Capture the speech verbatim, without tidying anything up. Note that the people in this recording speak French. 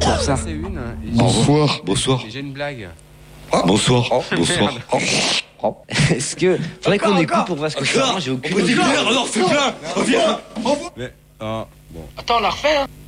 pour ça. C'est une. et Bonsoir. Bonsoir. J'ai une blague. Bonsoir. Bonsoir. Est-ce que faudrait qu'on Encore, écoute encore. pour voir ce que ça rend, j'ai aucune On peut idée. dire, alors c'est plein. Reviens. Mais, ah, bon. Attends, on la refait, hein.